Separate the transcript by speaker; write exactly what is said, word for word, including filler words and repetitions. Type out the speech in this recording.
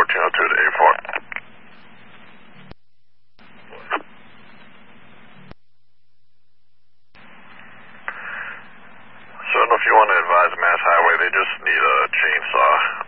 Speaker 1: fourteen oh two to eight four. So I don't know if you want to advise Mass Highway, they just need a chainsaw.